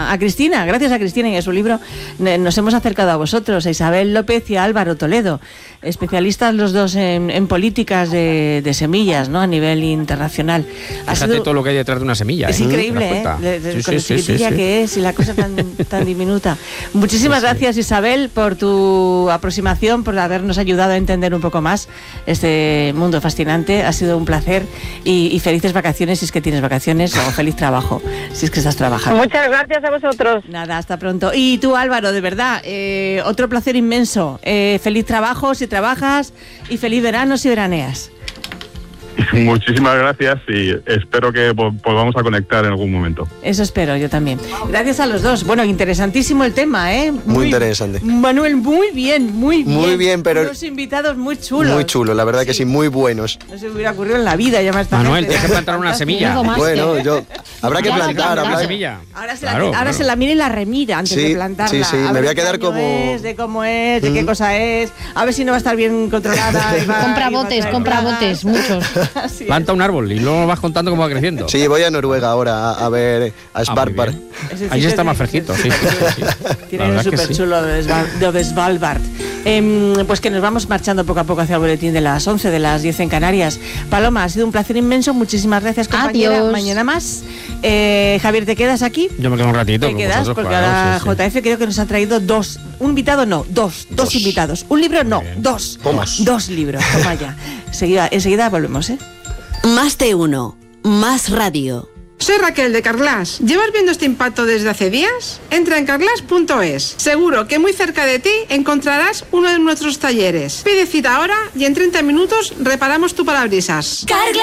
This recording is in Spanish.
a Cristina, gracias a Cristina y a su libro, nos hemos acercado a vosotros, a Isabel López y a Álvaro Toledo, especialistas los dos en políticas de semillas, ¿no? A nivel internacional. Fíjate todo lo que hay detrás de una semilla. Es increíble, con lo chiquitilla que es y la cosa tan diminuta. Muchísimas gracias, Isabel, por tu aproximación, por habernos ayudado a entender un poco más este mundo fascinante. Ha sido un placer y felices vacaciones si es que tienes vacaciones, o feliz trabajo si es que estás trabajando. Muchas gracias a vosotros. Nada, hasta pronto. Y tú, Álvaro, de verdad, otro placer inmenso. Feliz trabajo si trabajas y feliz verano si veraneas. Muchísimas gracias y espero que podamos a conectar en algún momento. Eso espero, yo también. Gracias a los dos. Bueno, interesantísimo el tema, ¿eh? Muy interesante. Manuel, muy bien. Muy bien, pero... Unos invitados muy chulos. Muy chulos, la verdad que sí, muy buenos. No se me hubiera ocurrido en la vida llamar a esta Manuel, gente. tienes que plantar una semilla. Bueno, habrá que plantar. Una semilla. Ahora se la mira y la remira antes de plantarla. Sí, me voy a quedar como... de cómo es, de qué cosa es. A ver si no va a estar bien controlada. Compra botes, muchos. Planta un árbol y luego vas contando cómo va creciendo. Sí, voy a Noruega ahora a ver a Svalbard. Ahí está más fresquito, sí. Tiene un súper chulo de Svalbard. Pues que nos vamos marchando poco a poco hacia el boletín de las 11, de las 10 en Canarias. Paloma, ha sido un placer inmenso. Muchísimas gracias, compañera. Adiós. Mañana más. Javier, ¿te quedas aquí? Yo me quedo un ratito. Te quedas vosotros, porque claro, ahora JF creo que nos ha traído dos. Un invitado no, dos invitados. Un libro no, dos. Dos libros. Toma ya. Enseguida volvemos, ¿eh? Más de uno, más radio. Soy Raquel de Carglass. ¿Llevas viendo este impacto desde hace días? Entra en carglass.es. Seguro que muy cerca de ti encontrarás uno de nuestros talleres. Pide cita ahora y en 30 minutos reparamos tu parabrisas.